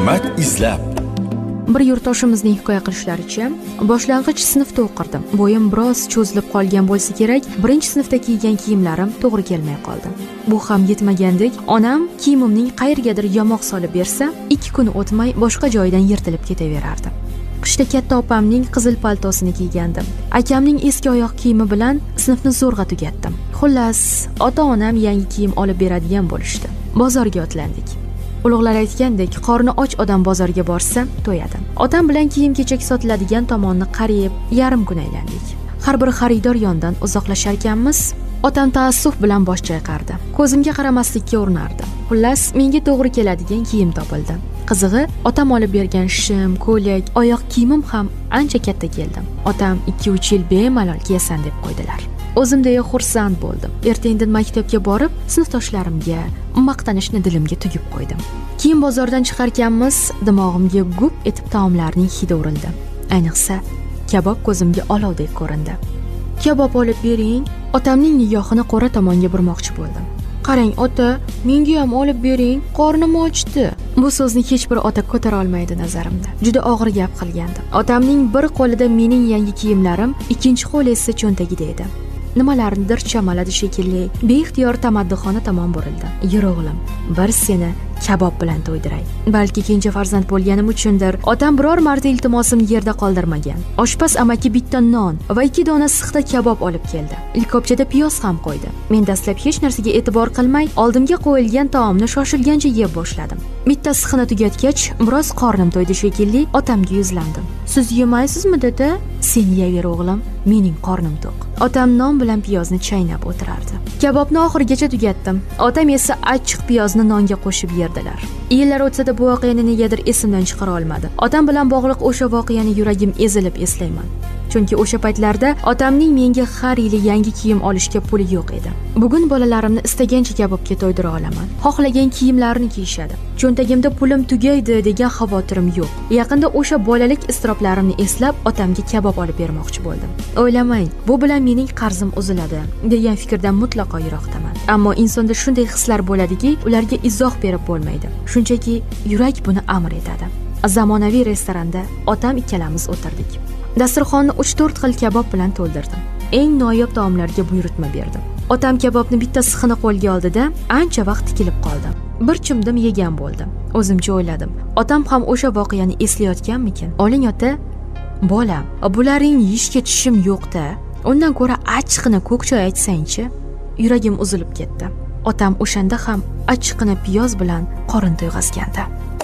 Hikmat izlab. Bir yurtdoshimizning hikoya qilishlaricha, boshlang'ich sinfda o'qirdim. Bo'yim biroz cho'zilib qolgan bo'lsa kerak, birinchi sinfda kiygan kiyimlarim to'g'ri kelmay qoldi. Bu ham yetmagandek, onam kiyimimning qayergadir yamoq solib bersa, 2 kun o'tmay boshqa joydan yirtilib ketaverardi. Qishda katta opamning qizil paltosini kiygandim. Akamning eski oyoq kiyimi bilan sinfni zo'rg'a tugatdim. Xullas, ota-onam yangi kiyim olib beradigan bo'lishdi. Bozorga otlandik. Ulug'lar aytgandek, qorni och odam bozorga borsa, to'yadi. Otam bilan kiyim-kechak sotiladigan tomonni qariyib, yarim kun aylandik. Har bir xaridor yondan uzoqlasharkanmiz, otam taassuf bilan bosh chayqardi. Ko'zimga qaramaslikka urinardi. Xullas, menga to'g'ri keladigan kiyim topildi. Qizig'i, otam olib bergan shim, ko'ylak, oyoq kiyimim ham ancha katta keldi. Otam 2-3 yil bemalol kiyasan deb qo'ydilar. O'zimda xursand bo'ldim. Erta-indin maktabga borib, sinfdoshlarimga maqtanishni dilimga tugib qo'ydim. Keyin bozordan chiqarkanmiz, dimog'imga gup etib taomlarning hidi urildi. Ayniqsa, kabob ko'zimga olovdek ko'rindi. Kabob olib bering, otamning nigohini qo'ra tomonga burmoqchi bo'ldim. Qarang, ota, menga ham olib bering, qornim ochdi. Bu so'zni hech bir ota ko'tara olmaydi nazarimda. Juda og'ir gap qilgandi. Otamning bir qo'lida mening yangi kiyimlarim, ikkinchi qo'li esa cho'ntagida edi. Nimalarnidir chamaladi shekilli, beixtiyor tamaddixona tomon burildi. Yur o'g'lim, bir seni kabob bilan to'ydiray. Balki kenja farzand bo'lganim uchundir, otam biror marta iltimosimni yerda qoldirmagan. Oshpaz amaki bitta non va 2 dona sixda kabob olib keldi. Likopchada piyoz ham qo'ydi. Men dastlab hech narsaga e'tibor qilmay, oldimga qo'yilgan taomni shoshilgancha yeb boshladim. Bitta sixni tugatgach, biroz qornim to'ydi shekilli, otamga yuzlandim. Siz yemaysizmi, dada? Sen yeyaver o'g'lim, mening qornim to'q. Otam non bilan piyozni chaynab o'tirardi. Kabobni oxirigacha tugatdim. Otam esa achchiq piyozni nonga qo'shib yerdilar. Yillar o'tsa-da bu voqeani negadir esimdan chiqara olmadim. Otam bilan bog'liq o'sha voqeani yuragim ezilib eslayman. Chunki o'sha paytlarda otamning menga har yili yangi kiyim olishga puli yo'q edi. Bugun bolalarimni istagancha kabobga to'ydira olaman. Xohlagan kiyimlarini kiyishadi. Cho'ntagimda pulim tugaydi degan xavotirim yo'q. Yaqinda o'sha bolalik iztiroblarimni eslab, otamga kabob olib bermoqchi bo'ldim. O'ylamang, bu bilan mening qarzim uziladi degan fikrdan mutlaqo yiroqdaman. Ammo insonda shunday hislar bo'ladiki, ularga izoh berib bo'lmaydi. Shunchaki yurak buni amr etadi. Zamonaviy restoranda otam ikkalamiz o'tirdik. Dasturxonni 3-4 xil kabob bilan to'ldirdim. Eng noyob taomlarga buyurtma berdim. Otam kabobni bitta sixini qo'lga oldida ancha vaqt tikilib qoldi. Bir chimdim yegan bo'ldim. O'zimcha o'yladim. Otam ham o'sha voqeani eslayotganmikin? Oling ota, bolam, bularning yeyishga tishim yo'q-da. Undan ko'ra achchiqni ko'k choy aytsang-chi. Yuragim uzilib ketdi. Otam o'shanda ham achchiqni piyoz bilan qorin to'yg'azgandi.